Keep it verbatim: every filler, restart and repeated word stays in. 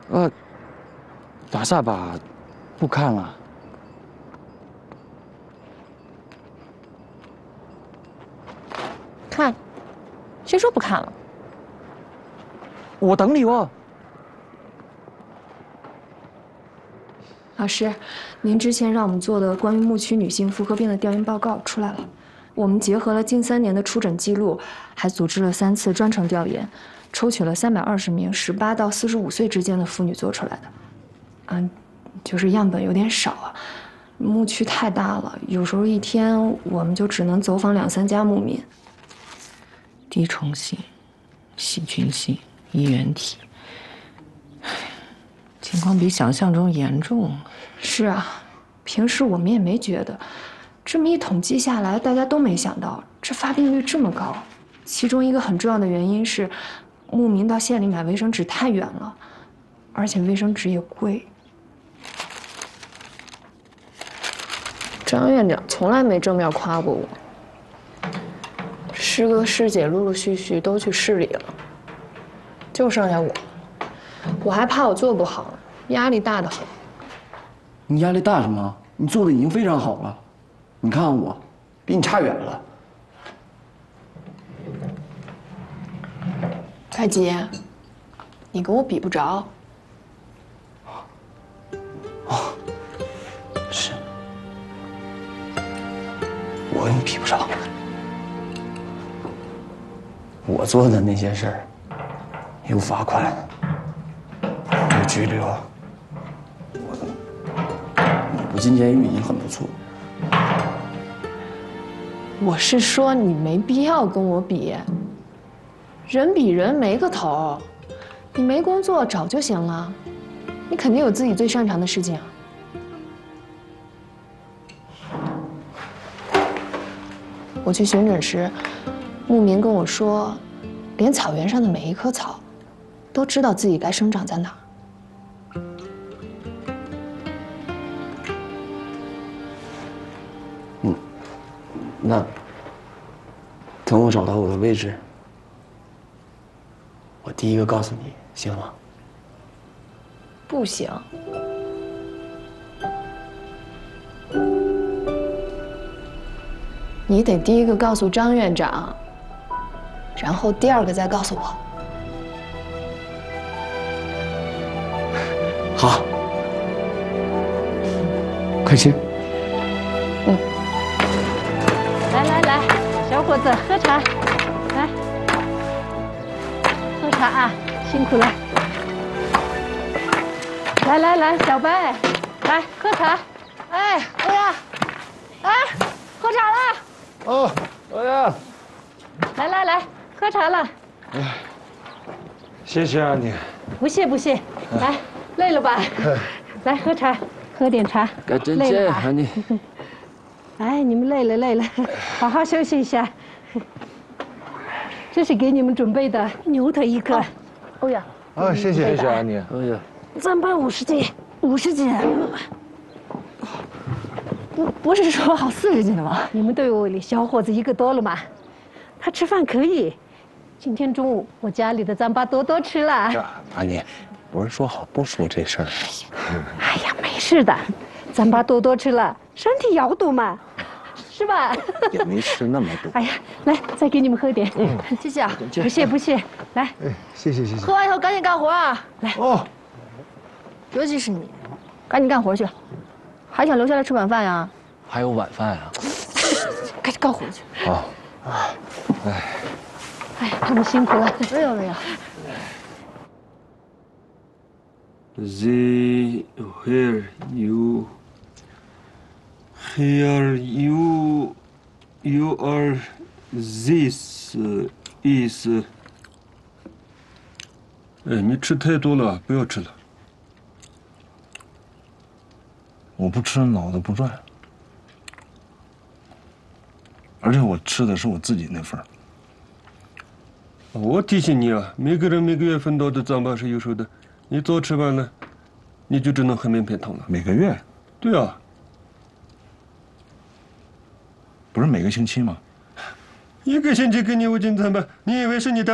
呃，瓦萨吧，不看了。 看，谁说不看了？ 我等你哦。 老师，您之前让我们做的关于牧区女性妇科病的调研报告出来了。我们结合了近三年的出诊记录，还组织了三次专程调研，抽取了三百二十名十八到四十五岁之间的妇女做出来的。嗯，就是样本有点少啊，牧区太大了，有时候一天我们就只能走访两三家牧民。 滴虫性、细菌性、衣原体，情况比想象中严重。 是啊，平时我们也没觉得。这么一统计下来，大家都没想到这发病率这么高。其中一个很重要的原因是，牧民到县里买卫生纸太远了，而且卫生纸也贵。张院长从来没正面夸过我。师哥师姐陆陆续续都去市里了，就剩下我。我还怕我做不好，压力大得很。 你压力大什么？你做的已经非常好了。你看看我，比你差远了。 太极，你跟我比不着。 哦，是，我跟你比不着。我做的那些事儿，有罚款，有拘留，我你不进监狱已经很不错。 我是说，你没必要跟我比，人比人没个头。你没工作找就行了，你肯定有自己最擅长的事情啊。我去巡诊时，牧民跟我说，连草原上的每一棵草，都知道自己该生长在哪儿。 嗯，那等我找到我的位置，我第一个告诉你，行吗？ 不行。你得第一个告诉张院长，然后第二个再告诉我。 好，快吃。 嗯。来来来，小伙子喝茶，来，喝茶啊，辛苦了。来来来，小白，来喝茶。哎，欧阳，哎，喝茶了。 哦，欧阳， 来来来，喝茶了。 哎，谢谢啊你。 不谢不谢，来，累了吧？来喝茶，喝点茶。 该真谢啊你。 哎，你们累了累了，好好休息一下。这是给你们准备的牛腿一个。欧阳。 啊，谢谢谢谢啊你。 哎呀。 糌粑五十斤，五十斤。 不不是说好四十斤的吗？ 你们队伍里小伙子一个多了嘛，他吃饭可以。今天中午我家里的糌粑多多吃了。 阿妮，不是说好不说这事儿？ 哎呀，没事的，糌粑多多吃了，身体要堵嘛，是吧？ 也没吃那么多。 哎呀，来，再给你们喝点。 嗯，谢谢啊。 不谢不谢，来。 哎，谢谢谢谢。 喝完以后赶紧干活啊！ 来。 哦。 尤其是你，赶紧干活去，还想留下来吃晚饭呀？ 还有晚饭啊！ 赶紧干活去。 好。哎，哎， 哎，他们辛苦了。 没有没有。 They hear you. Here you, you are. This is. 哎，你吃太多了，不要吃了。 我不吃脑子不转，而且我吃的是我自己那份儿。 我提醒你啊，每个人每个月分到的糌粑是有数的，你早吃完了，你就只能喝面片汤了。 每个月？ 对啊。 不是每个星期吗？ 一个星期给你五斤糌粑，你以为是你的？